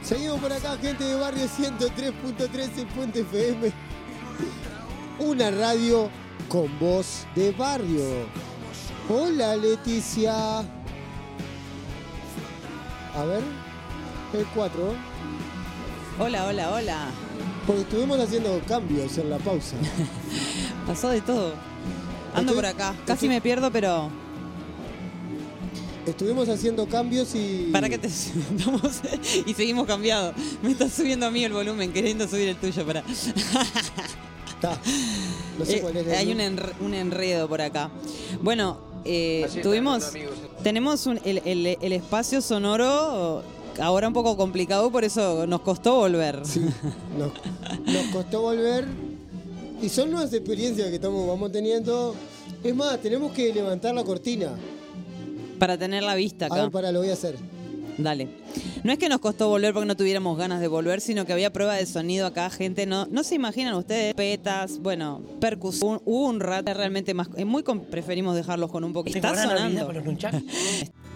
Seguimos por acá, gente de Barrio 103.3 en Fuente FM. Una radio con voz de barrio. Hola, Leticia. A ver, el 4. Hola. Porque estuvimos haciendo cambios en la pausa. Pasó de todo. Ando por acá. Casi me pierdo, pero... Estuvimos haciendo cambios y... ¿Para qué te sentamos? Y seguimos cambiados. Me está subiendo a mí el volumen, queriendo subir el tuyo. Para. Está. No sé cuál es. Hay un enredo por acá. Bueno, tenemos el espacio sonoro ahora un poco complicado, por eso nos costó volver. Sí, nos costó volver. Y son nuevas experiencias que vamos teniendo. Es más, tenemos que levantar la cortina. Para tener la vista acá. A ver, lo voy a hacer. Dale. No es que nos costó volver porque no tuviéramos ganas de volver, sino que había prueba de sonido acá, gente. No se imaginan ustedes, petas, bueno, percusión. Hubo un rato realmente más... preferimos dejarlos con un poquito. Está sonando.